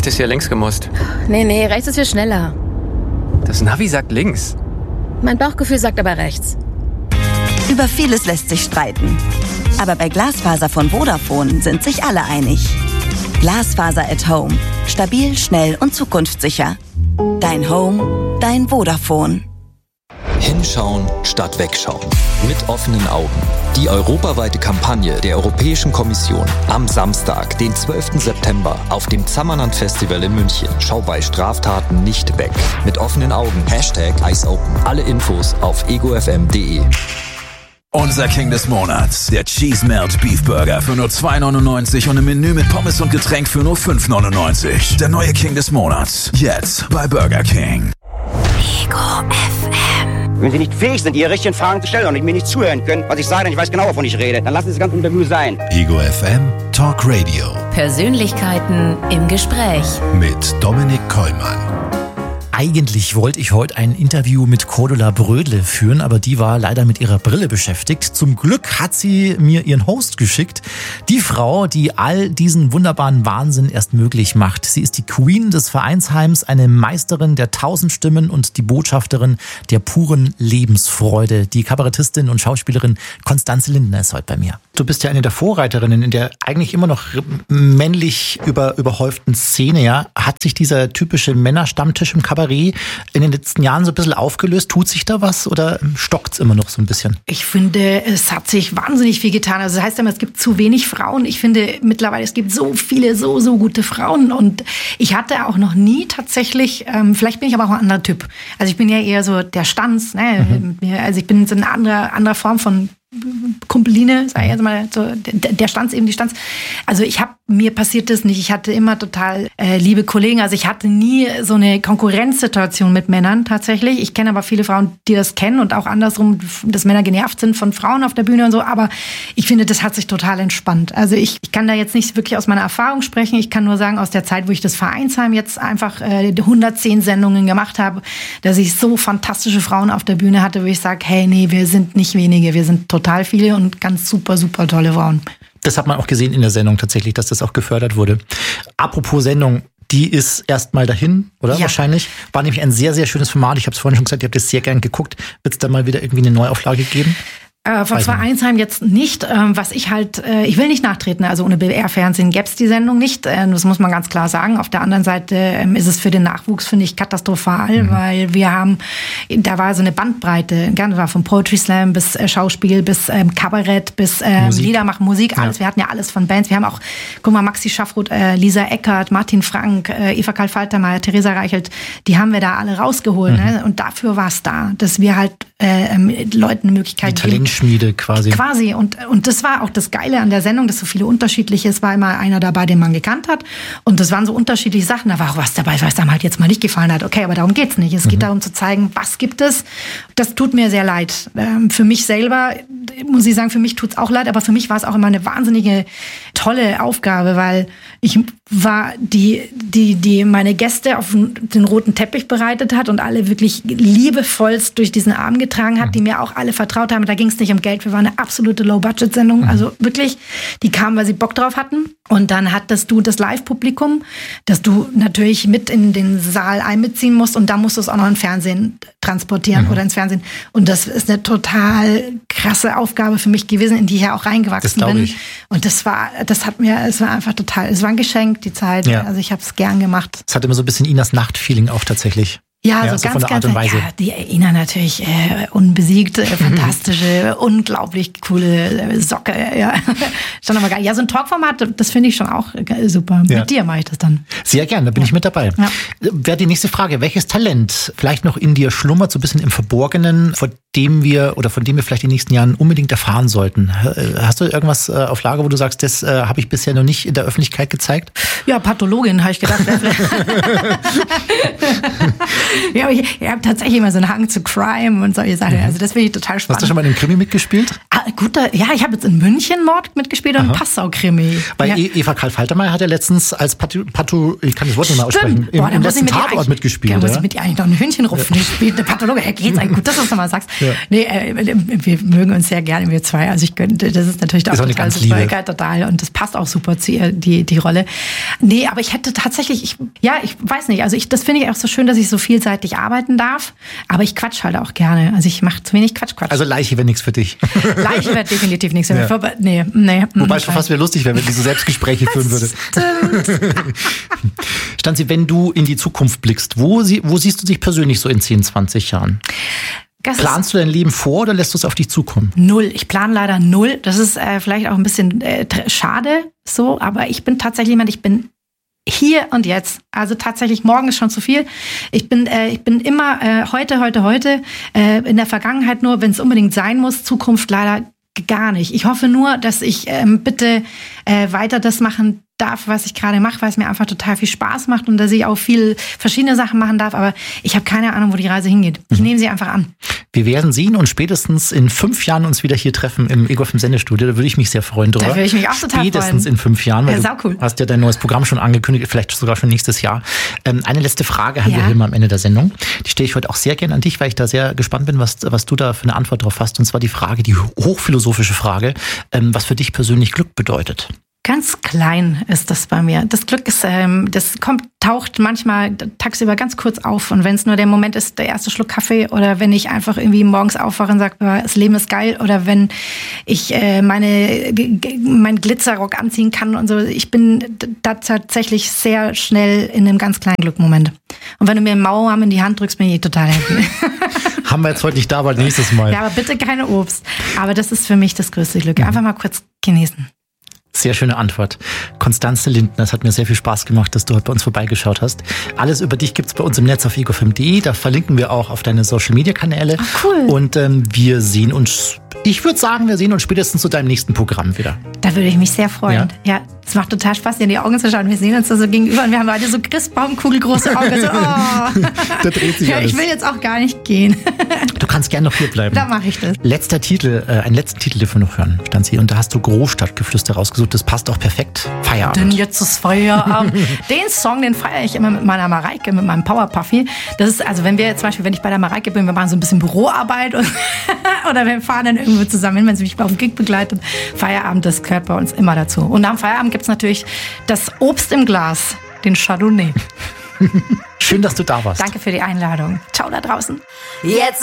hättest ja links gemusst. Nee, rechts ist viel schneller. Das Navi sagt links. Mein Bauchgefühl sagt aber rechts. Über vieles lässt sich streiten. Aber bei Glasfaser von Vodafone sind sich alle einig. Glasfaser at Home. Stabil, schnell und zukunftssicher. Dein Home, dein Vodafone. Hinschauen statt wegschauen. Mit offenen Augen. Die europaweite Kampagne der Europäischen Kommission. Am Samstag, den 12. September, auf dem Zammerland Festival in München. Schau bei Straftaten nicht weg. Mit offenen Augen. #EyesOpen. Alle Infos auf egofm.de. Unser King des Monats, der Cheese Melt Beef Burger für nur $2,99 und ein Menü mit Pommes und Getränk für nur $5,99. Der neue King des Monats, jetzt bei Burger King. Ego FM. Wenn Sie nicht fähig sind, Ihre richtigen Fragen zu stellen und mir nicht zuhören können, was ich sage, dann ich weiß genau, wovon ich rede, dann lassen Sie das ganze Interview sein. Ego FM Talk Radio. Persönlichkeiten im Gespräch. Mit Dominik Kollmann. Eigentlich wollte ich heute ein Interview mit Cordula Brödle führen, aber die war leider mit ihrer Brille beschäftigt. Zum Glück hat sie mir ihren Host geschickt. Die Frau, die all diesen wunderbaren Wahnsinn erst möglich macht. Sie ist die Queen des Vereinsheims, eine Meisterin der 1000 Stimmen und die Botschafterin der puren Lebensfreude. Die Kabarettistin und Schauspielerin Constanze Lindner ist heute bei mir. Du bist ja eine der Vorreiterinnen in der eigentlich immer noch männlich überhäuften Szene. Ja? Hat sich dieser typische Männerstammtisch im Kabarett in den letzten Jahren so ein bisschen aufgelöst? Tut sich da was oder stockt es immer noch so ein bisschen? Ich finde, es hat sich wahnsinnig viel getan. Also das heißt immer, es gibt zu wenig Frauen. Ich finde mittlerweile, es gibt so viele, so gute Frauen. Und ich hatte auch noch nie tatsächlich, vielleicht bin ich aber auch ein anderer Typ. Also ich bin ja eher so der Stanz. Ne? Also ich bin so eine andere Form von Kumpeline, sag ich jetzt mal, so, der Stanz, eben die Stanz. Also mir passiert das nicht. Ich hatte immer total liebe Kollegen. Also ich hatte nie so eine Konkurrenzsituation mit Männern tatsächlich. Ich kenne aber viele Frauen, die das kennen und auch andersrum, dass Männer genervt sind von Frauen auf der Bühne und so. Aber ich finde, das hat sich total entspannt. Also ich kann da jetzt nicht wirklich aus meiner Erfahrung sprechen. Ich kann nur sagen, aus der Zeit, wo ich das Vereinsheim jetzt einfach 110 Sendungen gemacht habe, dass ich so fantastische Frauen auf der Bühne hatte, wo ich sage, hey, nee, wir sind nicht wenige, wir sind total viele und ganz super tolle Frauen. Das hat man auch gesehen in der Sendung tatsächlich, dass das auch gefördert wurde. Apropos Sendung, die ist erstmal dahin, oder? Ja. Wahrscheinlich. War nämlich ein sehr, sehr schönes Format. Ich habe es vorhin schon gesagt, ihr habt das sehr gern geguckt. Wird es da mal wieder irgendwie eine Neuauflage geben? Von Vereinsheim jetzt nicht. Was ich ich will nicht nachtreten, also ohne BR-Fernsehen gäbe es die Sendung nicht. Das muss man ganz klar sagen. Auf der anderen Seite ist es für den Nachwuchs, finde ich, katastrophal, weil da war so eine Bandbreite, das war von Poetry Slam bis Schauspiel, bis Kabarett, bis Lieder machen, Musik, alles. Ja. Wir hatten ja alles von Bands. Wir haben auch, guck mal, Maxi Schaffroth, Lisa Eckert, Martin Frank, Eva Karl Faltermeier, Theresa Reichelt, die haben wir da alle rausgeholt. Ne? Und dafür war es da, dass wir halt Leuten eine Möglichkeit geben. Schmiede quasi. Quasi. Und das war auch das Geile an der Sendung, dass so viele unterschiedliche, es war immer einer dabei, den man gekannt hat. Und das waren so unterschiedliche Sachen. Da war auch was dabei, was einem halt jetzt mal nicht gefallen hat. Okay, aber darum geht's nicht. Es geht darum zu zeigen, was gibt es. Das tut mir sehr leid. Für mich selber, muss ich sagen, für mich tut's auch leid, aber für mich war es auch immer eine wahnsinnige, tolle Aufgabe, weil ich war die meine Gäste auf den roten Teppich bereitet hat und alle wirklich liebevollst durch diesen Arm getragen hat, die mir auch alle vertraut haben. Da ging es nicht um Geld. Wir waren eine absolute Low-Budget-Sendung. Also wirklich, die kamen, weil sie Bock drauf hatten. Und dann hattest du das Live-Publikum, das du natürlich mit in den Saal einbeziehen musst. Und da musst du es auch noch ins Fernsehen transportieren oder ins Fernsehen. Und das ist eine total krasse Aufgabe für mich gewesen, in die ich ja auch reingewachsen bin. Und es war einfach total, es war ein Geschenk, die Zeit. Ja. Also ich habe es gern gemacht. Es hat immer so ein bisschen Inas Nacht-Feeling auch tatsächlich. Ja, so ganz, ganz, ja, die Ina natürlich unbesiegt, fantastische, unglaublich coole Socke, ja. Schon aber geil. Ja, so ein Talkformat, das finde ich schon auch super. Ja. Mit dir mache ich das dann. Sehr gern, da bin ich mit dabei. Ja. Wäre die nächste Frage, welches Talent vielleicht noch in dir schlummert, so ein bisschen im Verborgenen, von dem wir vielleicht in den nächsten Jahren unbedingt erfahren sollten? Hast du irgendwas auf Lager, wo du sagst, das habe ich bisher noch nicht in der Öffentlichkeit gezeigt? Ja, Pathologin, habe ich gedacht. Ja, ich habe tatsächlich immer so einen Hang zu Crime und solche Sachen. Also das finde ich total spannend. Hast du schon mal in einem Krimi mitgespielt? Ich habe jetzt in München Mord mitgespielt und Passau-Krimi. Weil Eva Karl Faltermeier hat ja letztens als ich kann das Wort nicht mehr aussprechen, im letzten Tatort mitgespielt. Da muss ich mit ihr eigentlich noch einen Hühnchenrupfen gespielt. Eine Pathologe, geht's eigentlich gut, dass du das nochmal sagst. Ja. Nee, wir mögen uns sehr gerne, wir zwei. Also das ist natürlich auch total super, total. Und das passt auch super zu ihr, die Rolle. Nee, aber ich hätte tatsächlich, ich weiß nicht, also das finde ich auch so schön, dass ich so vielseitig arbeiten darf. Aber ich quatsch halt auch gerne. Also ich mache zu wenig Quatsch. Also Leiche wäre nichts für dich. Leiche wäre definitiv nichts für mich. Nee. Wobei es schon fast wieder lustig wäre, wenn diese Selbstgespräche führen würde. Stanzi, wenn du in die Zukunft blickst, wo siehst du dich persönlich so in 10, 20 Jahren? Planst du dein Leben vor oder lässt du es auf dich zukommen? 0. Ich plane leider 0. Das ist vielleicht auch ein bisschen schade so, aber ich bin tatsächlich jemand, ich bin hier und jetzt. Also tatsächlich, morgen ist schon zu viel. Ich bin immer heute. In der Vergangenheit nur, wenn es unbedingt sein muss. Zukunft leider gar nicht. Ich hoffe nur, dass ich bitte weiter das machen darf, was ich gerade mache, weil es mir einfach total viel Spaß macht und dass ich auch viel verschiedene Sachen machen darf. Aber ich habe keine Ahnung, wo die Reise hingeht. Ich nehme sie einfach an. Wir werden sehen und spätestens in 5 Jahren uns wieder hier treffen im Ego FM Sendestudio. Da würde ich mich sehr freuen drüber. Da würde ich mich auch total freuen. Spätestens in 5 Jahren, weil cool. Du hast ja dein neues Programm schon angekündigt, vielleicht sogar schon nächstes Jahr. Eine letzte Frage haben wir hier mal am Ende der Sendung. Die stelle ich heute auch sehr gerne an dich, weil ich da sehr gespannt bin, was du da für eine Antwort drauf hast. Und zwar die hochphilosophische Frage, was für dich persönlich Glück bedeutet. Ganz klein ist das bei mir. Das Glück ist, taucht manchmal tagsüber ganz kurz auf. Und wenn es nur der Moment ist, der erste Schluck Kaffee oder wenn ich einfach irgendwie morgens aufwache und sage, das Leben ist geil oder wenn ich meinen Glitzerrock anziehen kann und so. Ich bin da tatsächlich sehr schnell in einem ganz kleinen Glückmoment. Und wenn du mir einen Mauerarm in die Hand drückst, bin ich total happy. Haben wir jetzt heute nicht da, aber nächstes Mal. Ja, aber bitte keine Obst. Aber das ist für mich das größte Glück. Einfach mal kurz genießen. Sehr schöne Antwort. Konstanze Lindner, es hat mir sehr viel Spaß gemacht, dass du heute bei uns vorbeigeschaut hast. Alles über dich gibt's bei uns im Netz auf egofm.de. Da verlinken wir auch auf deine Social-Media-Kanäle. Ach, cool. Und wir sehen uns, ich würde sagen, spätestens zu deinem nächsten Programm wieder. Da würde ich mich sehr freuen. Ja, es macht total Spaß, dir in die Augen zu schauen. Wir sehen uns da so gegenüber und wir haben beide so Christbaumkugelgroße Augen. So, Da dreht sich alles. Ich will jetzt auch gar nicht gehen. Du kannst gerne noch hier bleiben. Da mache ich das. Einen letzten Titel, den wir noch hören, Stanzi. Und da hast du Großstadtgeflüster rausgesucht. Das passt auch perfekt. Feierabend. Denn jetzt ist Feierabend. Den Song, den feiere ich immer mit meiner Mareike, mit meinem Powerpuffy. Das ist, also wenn ich bei der Mareike bin, wir machen so ein bisschen Büroarbeit oder wir fahren dann irgendwo zusammen hin, wenn sie mich auf dem Gig begleitet. Feierabend, das gehört bei uns immer dazu. Und nach dem Feierabend gibt es natürlich das Obst im Glas, den Chardonnay. Schön, dass du da warst. Danke für die Einladung. Ciao da draußen. Jetzt